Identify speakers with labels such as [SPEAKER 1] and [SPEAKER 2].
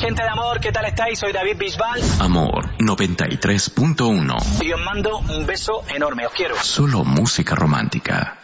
[SPEAKER 1] Gente de amor, ¿qué tal estáis? Soy David Bisbal.
[SPEAKER 2] Amor 93.1.
[SPEAKER 1] Y os mando un beso enorme, os quiero.
[SPEAKER 2] Solo música romántica.